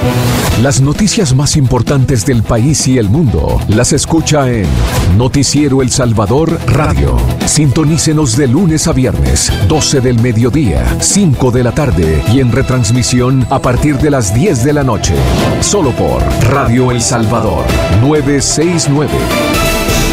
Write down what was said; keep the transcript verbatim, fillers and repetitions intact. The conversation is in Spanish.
Las noticias más importantes del país y el mundo las escucha en Noticiero El Salvador Radio. Sintonícenos de lunes a viernes, doce del mediodía, cinco de la tarde y en retransmisión a partir de las diez de la noche. Solo por Radio El Salvador novecientos sesenta y nueve.